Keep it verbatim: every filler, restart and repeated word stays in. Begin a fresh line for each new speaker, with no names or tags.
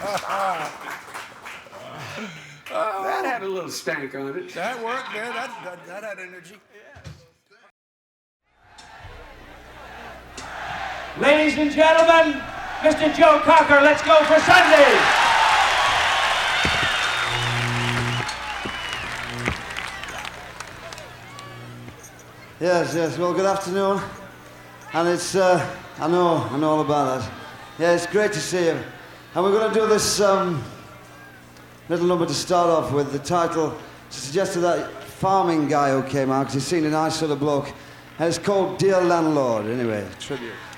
That had a little stank on it.
That worked, man. That, that, that had energy.
Ladies and gentlemen, Mister Joe Cocker, let's go for Sunday.
Yes, yes. Well, good afternoon. And it's, uh, I know, I know all about that. Yeah, it's great to see you. And we're going to do this um, little number to start off with. The title suggested that farming guy who came out, because he's seen a nice sort of bloke. And it's called Dear Landlord, anyway, tribute.